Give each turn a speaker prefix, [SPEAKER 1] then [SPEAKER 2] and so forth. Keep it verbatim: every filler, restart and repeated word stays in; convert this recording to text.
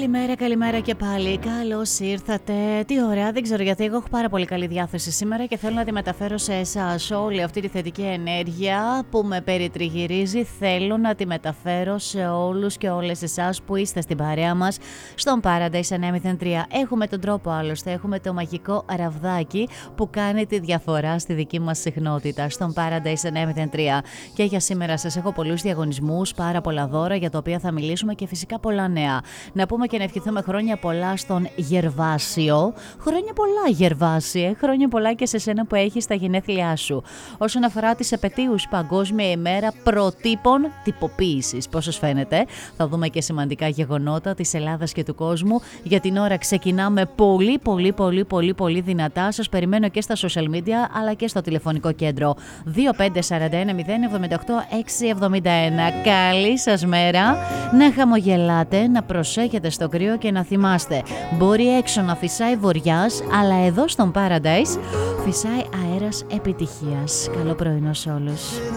[SPEAKER 1] Καλημέρα, καλημέρα και πάλι. Καλώς ήρθατε. Τι ωραία, δεν ξέρω γιατί. Εγώ έχω πάρα πολύ καλή διάθεση σήμερα και θέλω να τη μεταφέρω σε εσάς. Όλη αυτή τη θετική ενέργεια που με περιτριγυρίζει, θέλω να τη μεταφέρω σε όλους και όλες εσάς που είστε στην παρέα μας στον Paradise εννιακόσια μηδέν τρία. Έχουμε τον τρόπο άλλωστε, έχουμε το μαγικό ραβδάκι που κάνει τη διαφορά στη δική μας συχνότητα στον Paradise εννιακόσια μηδέν τρία. Και για σήμερα σας έχω πολλούς διαγωνισμούς, πάρα πολλά δώρα για τα οποία θα μιλήσουμε και φυσικά πολλά νέα. Να πούμε και να ευχηθούμε χρόνια πολλά στον Γερβάσιο. Χρόνια πολλά, Γερβάσιε. Χρόνια πολλά και σε σένα που έχεις τα γενέθλιά σου. Όσον αφορά τις επετείους, Παγκόσμια ημέρα προτύπων τυποποίησης. Πώς σας φαίνεται, θα δούμε και σημαντικά γεγονότα της Ελλάδας και του κόσμου. Για την ώρα ξεκινάμε πολύ, πολύ, πολύ, πολύ, πολύ δυνατά. Σας περιμένω και στα social media αλλά και στο τηλεφωνικό κέντρο δύο πέντε τέσσερα ένα μηδέν επτά οκτώ έξι επτά ένα. Καλή σας μέρα, να χαμογελάτε, να προσέχετε στο κρύο και να θυμάστε, μπορεί έξω να φυσάει βοριάς, αλλά εδώ στον Paradise φυσάει αέρας επιτυχίας. Καλό πρωινό σε όλους.